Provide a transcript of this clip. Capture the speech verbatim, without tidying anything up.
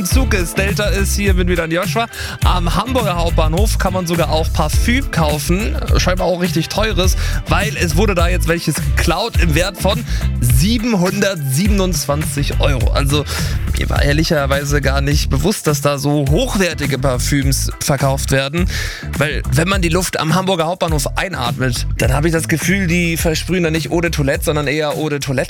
Zug ist, Delta ist, hier bin wieder in Joshua. Am Hamburger Hauptbahnhof kann man sogar auch Parfüm kaufen, scheinbar auch richtig teures, weil es wurde da jetzt welches geklaut im Wert von siebenhundertsiebenundzwanzig Euro. Also mir war ehrlicherweise gar nicht bewusst, dass da so hochwertige Parfüms verkauft werden, weil wenn man die Luft am Hamburger Hauptbahnhof einatmet, dann habe ich das Gefühl, die versprühen da nicht Eau de Toilette, sondern eher Eau de Toilette.